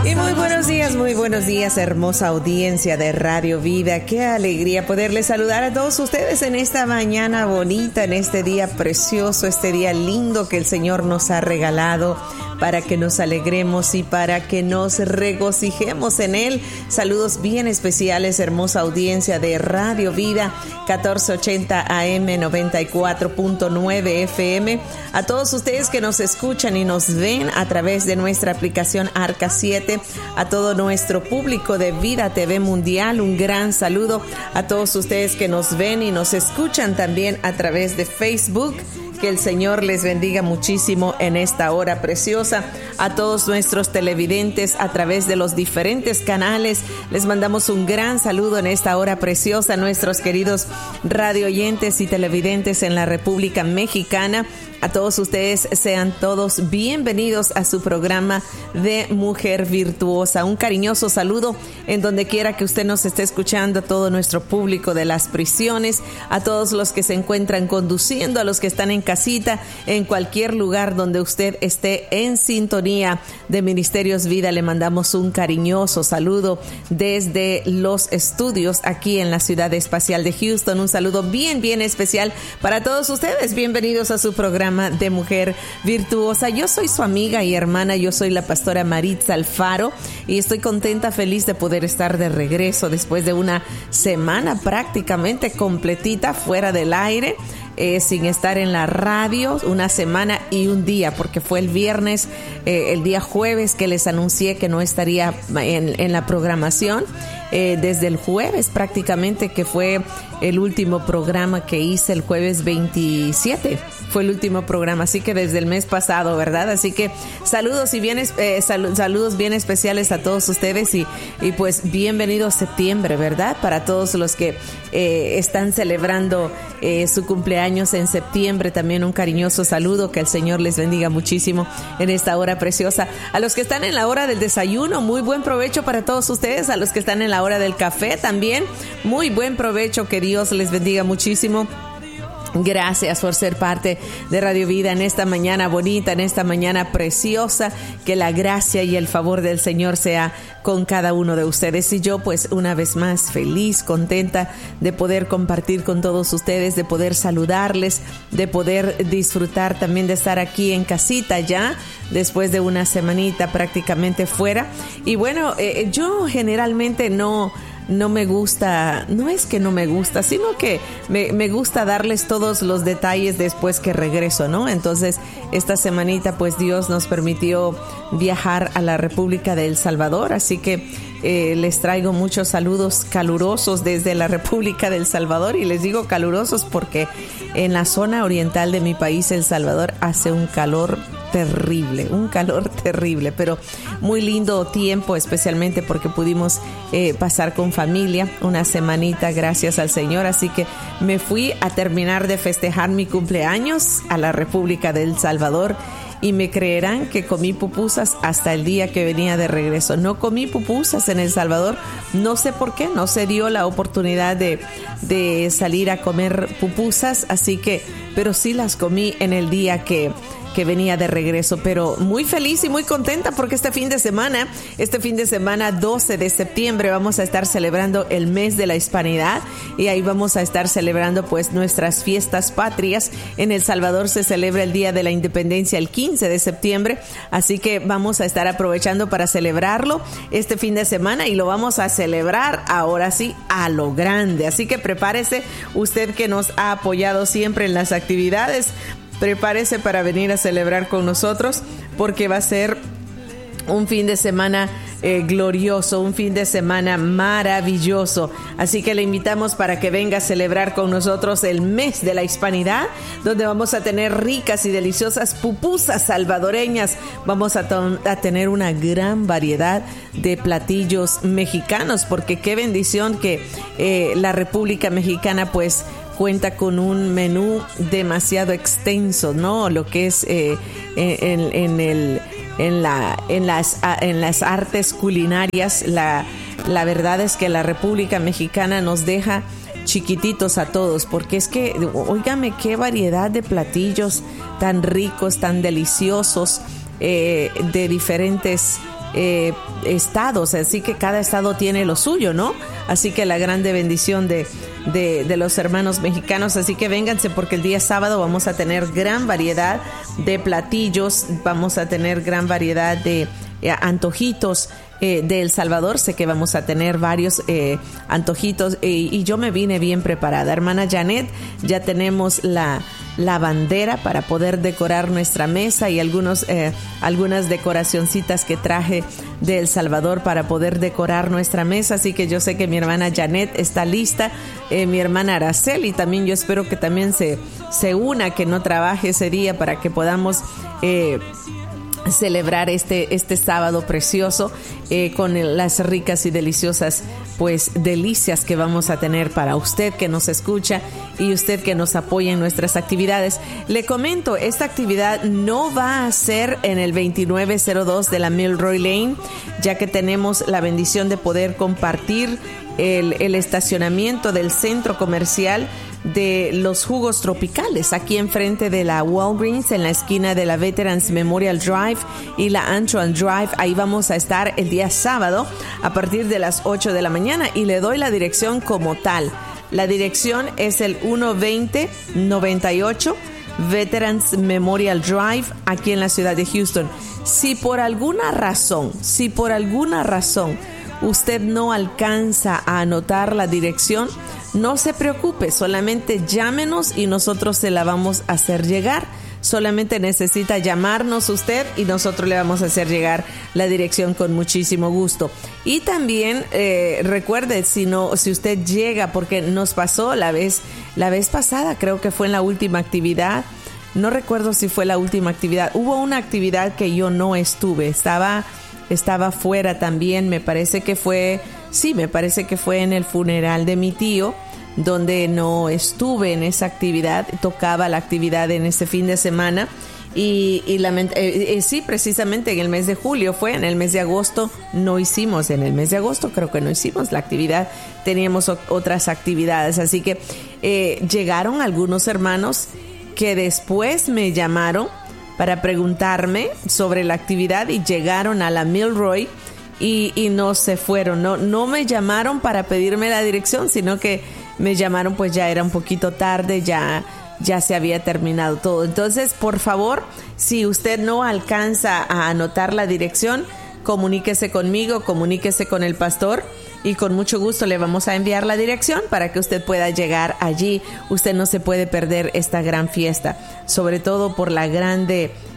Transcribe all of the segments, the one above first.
Y muy buenos días, hermosa audiencia de Radio Vida. Qué alegría poderles saludar a todos ustedes en esta mañana bonita, en este día precioso, este día lindo que el Señor nos ha regalado para que nos alegremos y para que nos regocijemos en Él. Saludos bien especiales, hermosa audiencia de Radio Vida, 1480 AM, 94.9 FM. A todos ustedes que nos escuchan y nos ven a través de nuestra aplicación Arca 7, a todo nuestro público de Vida TV Mundial, un gran saludo a todos ustedes que nos ven y nos escuchan también a través de Facebook. Que el Señor les bendiga muchísimo en esta hora preciosa. A todos nuestros televidentes a través de los diferentes canales, les mandamos un gran saludo en esta hora preciosa a nuestros queridos radio oyentes y televidentes en la República Mexicana. A todos ustedes sean todos bienvenidos a su programa de Mujer Virtuosa. Un cariñoso saludo en donde quiera que usted nos esté escuchando, a todo nuestro público de las prisiones, a todos los que se encuentran conduciendo, a los que están en casita, en cualquier lugar donde usted esté en sintonía de Ministerios Vida. Le mandamos un cariñoso saludo desde los estudios aquí en la ciudad espacial de Houston. Un saludo bien especial para todos ustedes. Bienvenidos a su programa de Mujer Virtuosa. Yo soy su amiga y hermana, yo soy la pastora Maritza Alfaro y estoy contenta, feliz de poder estar de regreso después de una semana prácticamente completita fuera del aire. Sin estar en la radio, una semana y un día, porque fue el viernes, el día jueves que les anuncié que no estaría en la programación. Desde el jueves prácticamente, que fue el último programa que hice, el jueves 27 fue el último programa, así que desde el mes pasado, ¿verdad? Así que saludos y saludos bien especiales a todos ustedes y pues bienvenido septiembre, ¿verdad? Para todos los que están celebrando su cumpleaños en septiembre, también un cariñoso saludo, que el Señor les bendiga muchísimo en esta hora preciosa. A los que están en la hora del desayuno, muy buen provecho para todos ustedes. A los que están en la hora del café también, muy buen provecho, que Dios les bendiga muchísimo. Gracias por ser parte de Radio Vida en esta mañana bonita, en esta mañana preciosa. Que la gracia y el favor del Señor sea con cada uno de ustedes. Y yo pues una vez más feliz, contenta de poder compartir con todos ustedes, de poder saludarles, de poder disfrutar también de estar aquí en casita ya, después de una semanita prácticamente fuera. Y bueno, yo generalmente no me gusta, no es que no me gusta, sino que me gusta darles todos los detalles después que regreso, ¿no? Entonces, esta semanita, pues Dios nos permitió viajar a la República de El Salvador, así que les traigo muchos saludos calurosos desde la República de El Salvador, y les digo calurosos porque en la zona oriental de mi país, El Salvador, hace un calor terrible, pero muy lindo tiempo, especialmente porque pudimos pasar con familia una semanita, gracias al Señor. Así que me fui a terminar de festejar mi cumpleaños a la República de El Salvador. Y me creerán que comí pupusas hasta el día que venía de regreso. No comí pupusas en El Salvador, no sé por qué, no se dio la oportunidad de salir a comer pupusas, así que, pero sí las comí en el día que venía de regreso, pero muy feliz y muy contenta porque este fin de semana 12 de septiembre vamos a estar celebrando el mes de la Hispanidad, y ahí vamos a estar celebrando pues nuestras fiestas patrias. En El Salvador se celebra el Día de la Independencia el 15 de septiembre, así que vamos a estar aprovechando para celebrarlo este fin de semana, y lo vamos a celebrar ahora sí a lo grande. Así que prepárese usted que nos ha apoyado siempre en las actividades. Prepárese para venir a celebrar con nosotros, porque va a ser un fin de semana glorioso, un fin de semana maravilloso. Así que le invitamos para que venga a celebrar con nosotros el mes de la Hispanidad, donde vamos a tener ricas y deliciosas pupusas salvadoreñas. Vamos a tener una gran variedad de platillos mexicanos, porque qué bendición que la República Mexicana pues cuenta con un menú demasiado extenso, ¿no? Lo que es en las artes culinarias, la verdad es que la República Mexicana nos deja chiquititos a todos, porque es que, óigame, qué variedad de platillos tan ricos, tan deliciosos, de diferentes estados, así que cada estado tiene lo suyo, ¿no? Así que la grande bendición de los hermanos mexicanos, así que vénganse porque el día sábado vamos a tener gran variedad de platillos, vamos a tener gran variedad de antojitos de El Salvador. Sé que vamos a tener varios antojitos y yo me vine bien preparada. Hermana Janet, ya tenemos la bandera para poder decorar nuestra mesa y algunas decoracioncitas que traje de El Salvador para poder decorar nuestra mesa, así que yo sé que mi hermana Janet está lista, mi hermana Araceli también, yo espero que también se una, que no trabaje ese día para que podamos celebrar este sábado precioso con las ricas y deliciosas pues delicias que vamos a tener para usted que nos escucha y usted que nos apoya en nuestras actividades. Le comento, esta actividad no va a ser en el 2902 de la Milroy Lane, ya que tenemos la bendición de poder compartir el estacionamiento del centro comercial de los jugos tropicales, aquí enfrente de la Walgreens, en la esquina de la Veterans Memorial Drive y la Antron Drive. Ahí vamos a estar el día sábado a partir de las 8 de la mañana y le doy la dirección como tal. La dirección es el 12098 Veterans Memorial Drive, aquí en la ciudad de Houston. Si por alguna razón usted no alcanza a anotar la dirección, no se preocupe, solamente llámenos y nosotros se la vamos a hacer llegar. Solamente necesita llamarnos usted y nosotros le vamos a hacer llegar la dirección con muchísimo gusto. Y también recuerde, si usted llega, porque nos pasó la vez pasada, creo que fue en la última actividad, no recuerdo si fue la última actividad, hubo una actividad que yo no estuve, estaba fuera también, me parece que fue en el funeral de mi tío, donde no estuve en esa actividad, tocaba la actividad en ese fin de semana y sí, precisamente en el mes de julio fue, en el mes de agosto creo que no hicimos la actividad, teníamos otras actividades, así que llegaron algunos hermanos que después me llamaron para preguntarme sobre la actividad y llegaron a la Milroy y no se fueron, no me llamaron para pedirme la dirección, sino que me llamaron pues ya era un poquito tarde, ya se había terminado todo. Entonces, por favor, si usted no alcanza a anotar la dirección, comuníquese conmigo, comuníquese con el pastor y con mucho gusto le vamos a enviar la dirección para que usted pueda llegar allí. Usted no se puede perder esta gran fiesta, sobre todo por la gran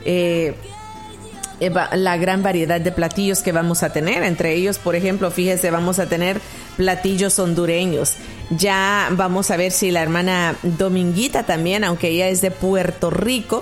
variedad de platillos que vamos a tener. Entre ellos, por ejemplo, fíjese, vamos a tener platillos hondureños. Ya vamos a ver si la hermana Dominguita también, aunque ella es de Puerto Rico,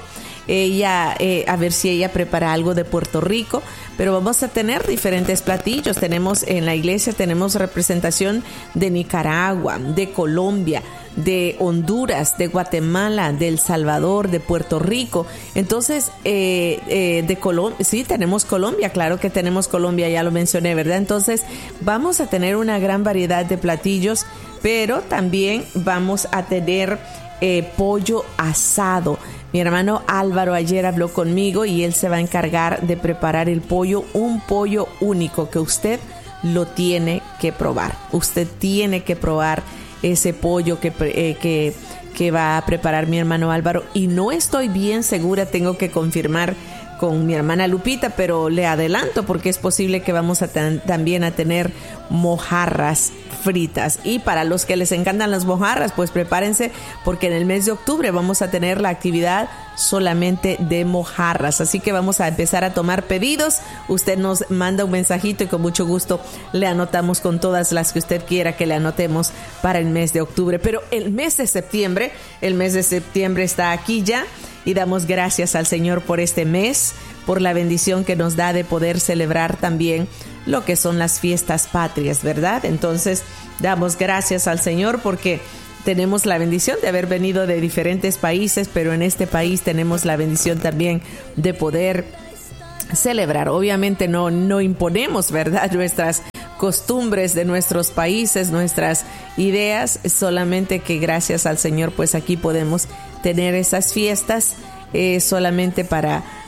a ver si ella prepara algo de Puerto Rico, pero vamos a tener diferentes platillos. Tenemos en la iglesia, tenemos representación de Nicaragua, de Colombia, de Honduras, de Guatemala, de El Salvador, de Puerto Rico. Entonces, de Colombia, sí, tenemos Colombia, claro que tenemos Colombia, ya lo mencioné, ¿verdad? Entonces, vamos a tener una gran variedad de platillos, pero también vamos a tener pollo asado. Mi hermano Álvaro ayer habló conmigo y él se va a encargar de preparar el pollo, un pollo único que usted lo tiene que probar. Usted tiene que probar ese pollo que va a preparar mi hermano Álvaro, y no estoy bien segura, tengo que confirmar con mi hermana Lupita, pero le adelanto porque es posible que vamos a también a tener mojarras fritas. Y para los que les encantan las mojarras, pues prepárense porque en el mes de octubre vamos a tener la actividad solamente de mojarras, así que vamos a empezar a tomar pedidos. Usted nos manda un mensajito y con mucho gusto le anotamos con todas las que usted quiera que le anotemos para el mes de octubre. Pero el mes de septiembre está aquí ya, y damos gracias al Señor por este mes, por la bendición que nos da de poder celebrar también lo que son las fiestas patrias, ¿verdad? Entonces, damos gracias al Señor porque tenemos la bendición de haber venido de diferentes países, pero en este país tenemos la bendición también de poder celebrar. Obviamente no imponemos, ¿verdad?, nuestras costumbres de nuestros países, nuestras ideas, solamente que gracias al Señor pues aquí podemos tener esas fiestas solamente para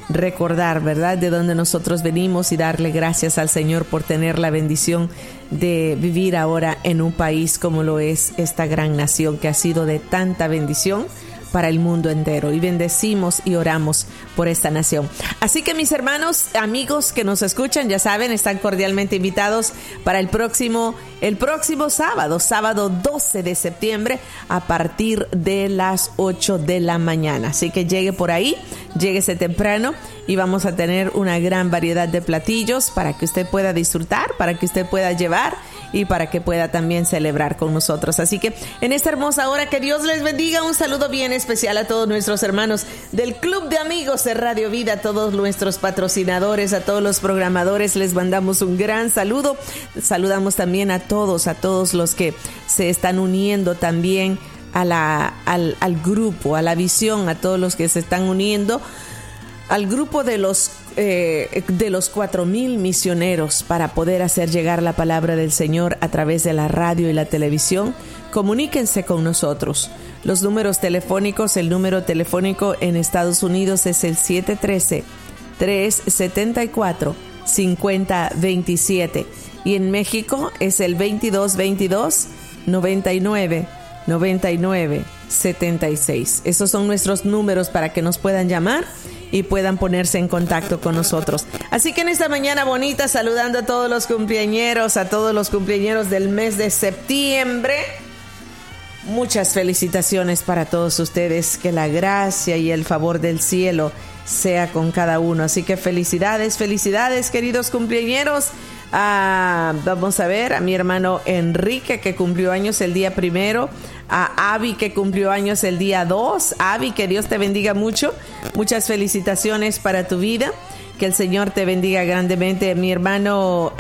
recordar, ¿verdad?, de dónde nosotros venimos y darle gracias al Señor por tener la bendición de vivir ahora en un país como lo es esta gran nación que ha sido de tanta bendición para el mundo entero, y bendecimos y oramos por esta nación. Así que mis hermanos, amigos que nos escuchan, ya saben, están cordialmente invitados para el próximo sábado 12 de septiembre a partir de las 8 de la mañana. Así que llegue por ahí, lléguese temprano y vamos a tener una gran variedad de platillos para que usted pueda disfrutar, para que usted pueda llevar y para que pueda también celebrar con nosotros. Así que en esta hermosa hora, que Dios les bendiga. Un saludo bien especial a todos nuestros hermanos del Club de Amigos de Radio Vida, a todos nuestros patrocinadores, a todos los programadores, les mandamos un gran saludo. Saludamos también a todos los que se están uniendo también al grupo, a la visión, a todos los que se están uniendo al grupo de los 4,000 misioneros para poder hacer llegar la palabra del Señor a través de la radio y la televisión. Comuníquense con nosotros. Los números telefónicos, el número telefónico en Estados Unidos es el 713-374-5027 y en México es el 2222-99-99-76. Esos son nuestros números para que nos puedan llamar y puedan ponerse en contacto con nosotros. Así que en esta mañana bonita, saludando a todos los cumpleañeros, del mes de septiembre. Muchas felicitaciones para todos ustedes, que la gracia y el favor del cielo sea con cada uno. Así que felicidades, queridos cumpleañeros. Vamos a ver a mi hermano Enrique, que cumplió años el día 1, a Abby, que cumplió años el día 2. Abby, que Dios te bendiga mucho. Muchas felicitaciones para tu vida, que el Señor te bendiga grandemente. Mi hermano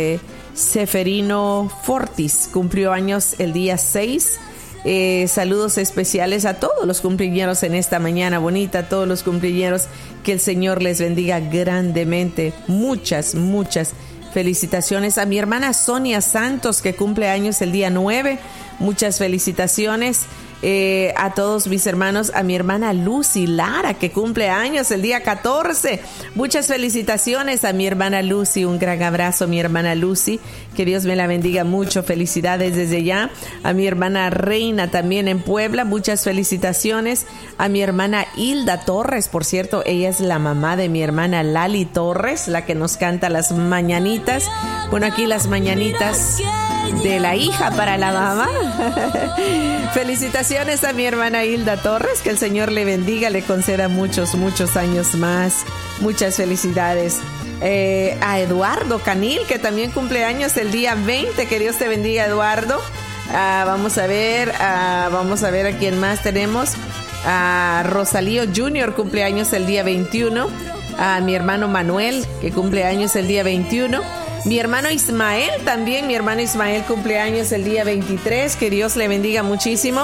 Seferino Fortis cumplió años el día 6. Saludos especiales a todos los cumpleañeros en esta mañana bonita, a todos los cumpleañeros, que el Señor les bendiga grandemente. Muchas felicitaciones a mi hermana Sonia Santos, que cumple años el día 9. Muchas felicitaciones a todos mis hermanos, a mi hermana Lucy Lara, que cumple años el día 14. Muchas felicitaciones a mi hermana Lucy. Un gran abrazo, mi hermana Lucy. Que Dios me la bendiga mucho. Felicidades desde ya. A mi hermana Reina, también en Puebla. Muchas felicitaciones. A mi hermana Hilda Torres. Por cierto, ella es la mamá de mi hermana Lali Torres, la que nos canta las mañanitas. Bueno, aquí las mañanitas de la hija para la mamá. Felicitaciones a mi hermana Hilda Torres, que el Señor le bendiga, le conceda muchos años más. Muchas felicidades. A Eduardo Canil, que también cumple años el día 20, que Dios te bendiga, Eduardo. Vamos a ver a quién más tenemos. A Rosalío Junior, cumpleaños el día 21. A mi hermano Manuel, que cumple años el día 21. Mi hermano Ismael también, cumple años el día 23, que Dios le bendiga muchísimo.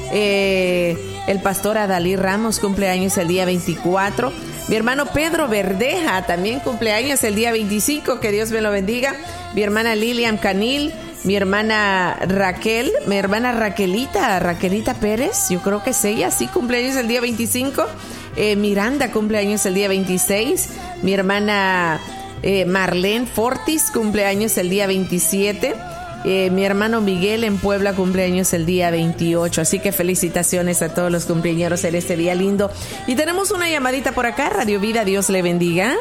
El pastor Adalí Ramos cumple años el día 24. Mi hermano Pedro Verdeja también cumple años el día 25, que Dios me lo bendiga. Mi hermana Lilian Canil, mi hermana Raquel, mi hermana Raquelita Pérez, yo creo que es ella, sí, cumple años el día 25. Miranda cumple años el día 26. Mi hermana Marlene Fortis cumpleaños el día 27. Mi hermano Miguel en Puebla cumpleaños el día 28. Así que felicitaciones a todos los cumpleañeros en este día lindo. Y tenemos una llamadita por acá, Radio Vida, Dios le bendiga.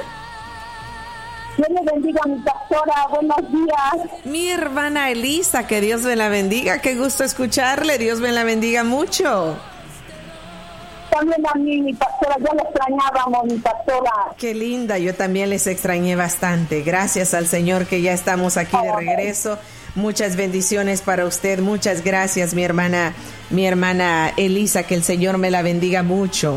Dios le bendiga, mi pastora, buenos días. Mi hermana Elisa, que Dios me la bendiga, qué gusto escucharle, Dios me la bendiga mucho. También a mí, mi pastora, ya la extrañábamos, mi pastora. Qué linda, yo también les extrañé bastante. Gracias al Señor que ya estamos aquí de regreso. Muchas bendiciones para usted, muchas gracias, mi hermana Elisa, que el Señor me la bendiga mucho.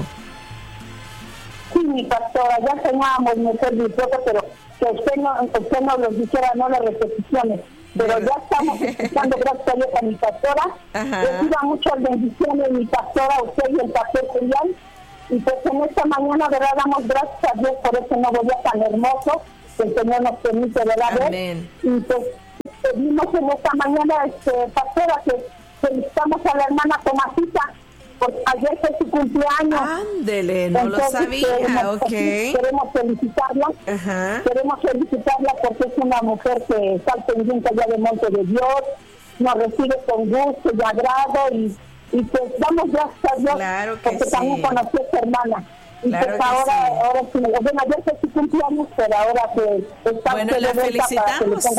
Sí, mi pastora, ya extrañábamos mejor disfruto, pero que usted no lo dijera, no las repeticiones. Pero ya estamos escuchando, gracias a Dios, a mi pastora. Reciba muchas bendiciones, mi pastora, a usted y el pastor Julián. Y pues en esta mañana, ¿verdad? Damos gracias a Dios por ese nuevo día tan hermoso que el Señor nos permite, ¿verdad? Amén. Y pues pedimos en esta mañana, pastora, que felicitamos a la hermana Tomasita, porque ayer fue su cumpleaños. Ándele, no entonces, lo sabía, queremos felicitarla. Ajá. Queremos felicitarla porque es una mujer que está al pendiente allá de Monte de Dios, nos recibe con gusto y agrado y pues damos gracias a Dios, claro que porque sí. También conocí a su hermana. Y claro pues ahora sí, bueno, ayer fue su cumpleaños, pero ahora que está la felicitamos.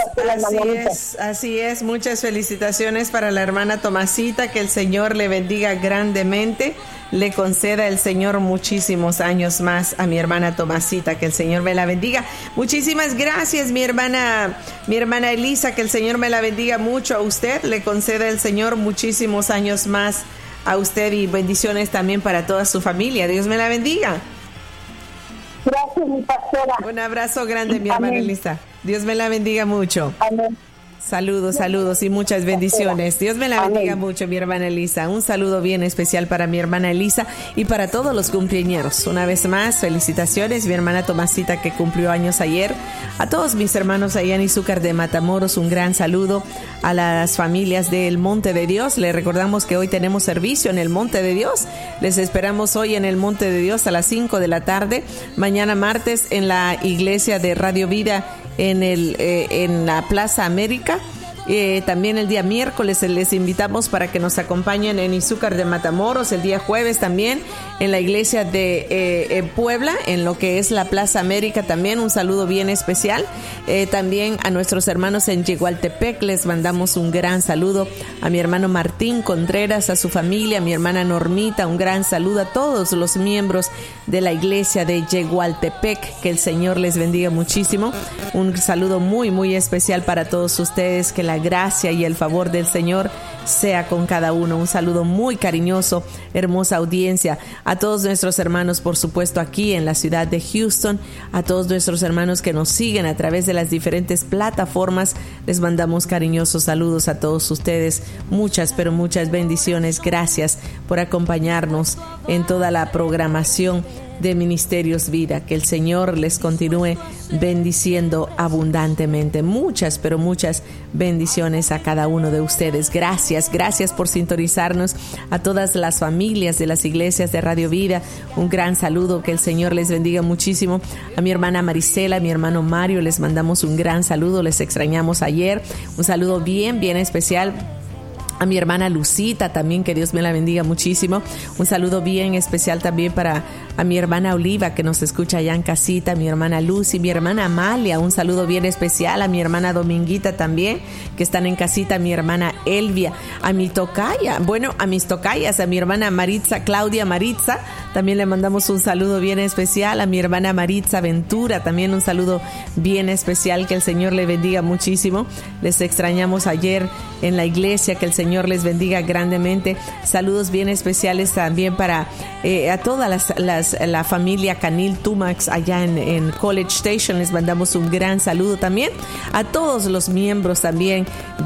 Así es, muchas felicitaciones para la hermana Tomasita, que el Señor le bendiga grandemente, le conceda el Señor muchísimos años más a mi hermana Tomasita, que el Señor me la bendiga. Muchísimas gracias, mi hermana Elisa, que el Señor me la bendiga mucho a usted, le conceda el Señor muchísimos años más a usted y bendiciones también para toda su familia. Dios me la bendiga. Gracias, mi pastora. Un abrazo grande, mi hermana Elisa. Dios me la bendiga mucho. Amén. Saludos y muchas bendiciones. Dios me la bendiga mucho, mi hermana Elisa. Un saludo bien especial para mi hermana Elisa y para todos los cumpleañeros. Una vez más, felicitaciones, mi hermana Tomasita, que cumplió años ayer. A todos mis hermanos allá en Izúcar de Matamoros, un gran saludo. A las familias del Monte de Dios, les recordamos que hoy tenemos servicio en el Monte de Dios. Les esperamos hoy en el Monte de Dios a las 5 de la tarde. Mañana martes en la iglesia de Radio Vida en la Plaza América. También el día miércoles les invitamos para que nos acompañen en Izúcar de Matamoros. El día jueves también en la iglesia de Puebla, en lo que es la Plaza América también. Un saludo bien especial. También a nuestros hermanos en Yegualtepec les mandamos un gran saludo. A mi hermano Martín Contreras, a su familia, a mi hermana Normita, un gran saludo a todos los miembros de la iglesia de Yegualtepec. Que el Señor les bendiga muchísimo. Un saludo muy, muy especial para todos ustedes. Que la gracia y el favor del Señor sea con cada uno. Un saludo muy cariñoso, hermosa audiencia. A todos nuestros hermanos, por supuesto, aquí en la ciudad de Houston, a todos nuestros hermanos que nos siguen a través de las diferentes plataformas, les mandamos cariñosos saludos a todos ustedes. Muchas, pero muchas bendiciones. Gracias por acompañarnos en toda la programación de Ministerios Vida. Que el Señor les continúe bendiciendo abundantemente. Muchas, pero muchas bendiciones a cada uno de ustedes. Gracias por sintonizarnos. A todas las familias de las iglesias de Radio Vida, un gran saludo. Que el Señor les bendiga muchísimo. A mi hermana Marisela, a mi hermano Mario, les mandamos un gran saludo. Les extrañamos ayer. Un saludo bien especial. A mi hermana Lucita también, que Dios me la bendiga muchísimo. Un saludo bien especial también para a mi hermana Oliva, que nos escucha allá en casita, mi hermana Lucy, mi hermana Amalia, un saludo bien especial. A mi hermana Dominguita también, que están en casita, mi hermana Elvia, a mi tocaya, a mis tocayas, a mi hermana Maritza, Claudia Maritza, también le mandamos un saludo bien especial. A mi hermana Maritza Ventura, también un saludo bien especial. Que el Señor le bendiga muchísimo. Les extrañamos ayer en la iglesia. Que el Señor les bendiga grandemente. Saludos bien especiales también para a toda la familia Canil Tumax allá en College Station. Les mandamos un gran saludo también a todos los miembros también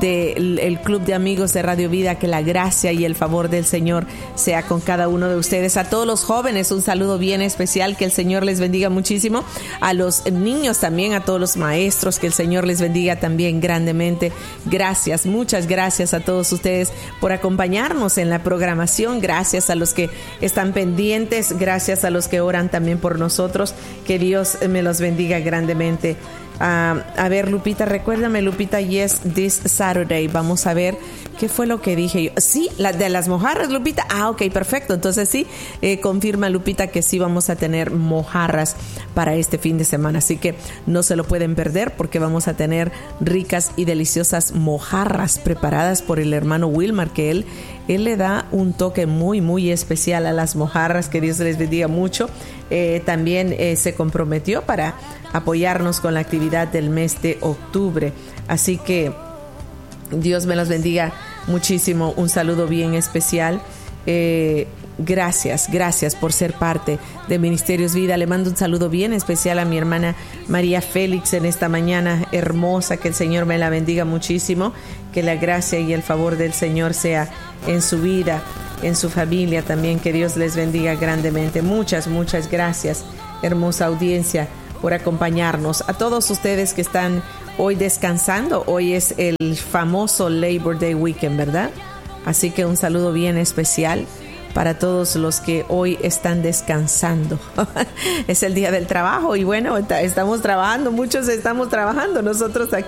del Club de Amigos de Radio Vida. Que la gracia y el favor del Señor sea con cada uno de ustedes. A todos los jóvenes, un saludo bien especial. Que el Señor les bendiga muchísimo. A los niños también, a todos los maestros, que el Señor les bendiga también grandemente. Gracias, muchas gracias a todos ustedes por acompañarnos en la programación. Gracias a los que están pendientes, gracias a los que oran también por nosotros. Que Dios me los bendiga grandemente. A ver, Lupita, recuérdame, Lupita, yes, this Saturday. Vamos a ver qué fue lo que dije yo. Sí, la de las mojarras, Lupita. Ok, perfecto. Entonces sí, confirma, Lupita, que sí vamos a tener mojarras para este fin de semana. Así que no se lo pueden perder, porque vamos a tener ricas y deliciosas mojarras preparadas por el hermano Wilmar, que él le da un toque muy, muy especial a las mojarras. Que Dios les bendiga mucho. También se comprometió para apoyarnos con la actividad del mes de octubre. Así que Dios me los bendiga muchísimo. Un saludo bien especial. Gracias por ser parte de Ministerios Vida. Le mando un saludo bien especial a mi hermana María Félix en esta mañana hermosa. Que el Señor me la bendiga muchísimo. Que la gracia y el favor del Señor sea en su vida, en su familia también. Que Dios les bendiga grandemente. Muchas gracias, hermosa audiencia, por acompañarnos. A todos ustedes que están hoy descansando. Hoy es el famoso Labor Day Weekend, ¿verdad? Así que un saludo bien especial para todos los que hoy están descansando. Es el día del trabajo y bueno, estamos trabajando, muchos estamos trabajando, nosotros aquí